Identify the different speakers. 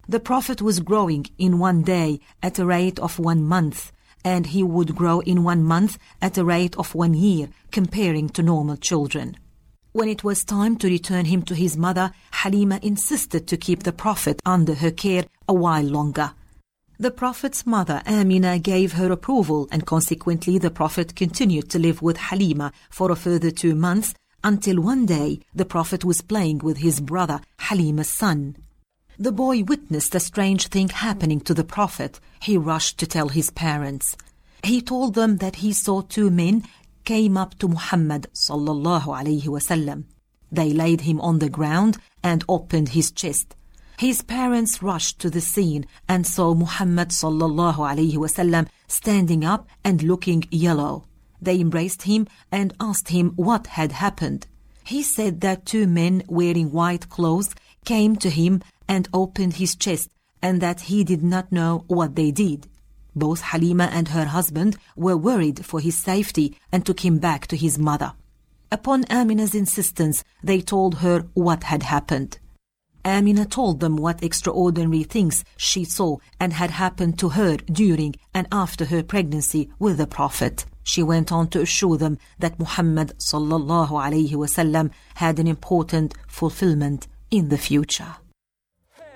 Speaker 1: The Prophet was growing in one day at a rate of 1 month, and he would grow in 1 month at a rate of 1 year, comparing to normal children. When it was time to return him to his mother, Halima insisted to keep the Prophet under her care a while longer. The Prophet's mother, Amina, gave her approval, and consequently the Prophet continued to live with Halima for a further 2 months, until one day the Prophet was playing with his brother, Halima's son. The boy witnessed a strange thing happening to the Prophet. He rushed to tell his parents. He told them that he saw 2 men came up to Muhammad sallallahu alayhi wasallam. They laid him on the ground and opened his chest. His parents rushed to the scene and saw Muhammad sallallahu alayhi wasallam standing up and looking yellow. They embraced him and asked him what had happened. He said that 2 men wearing white clothes came to him and opened his chest, and that he did not know what they did. Both Halima and her husband were worried for his safety and took him back to his mother. Upon Amina's insistence, they told her what had happened. Amina told them what extraordinary things she saw and had happened to her during and after her pregnancy with the Prophet. She went on to assure them that Muhammad sallallahu alayhi wasallam had an important fulfillment in the future.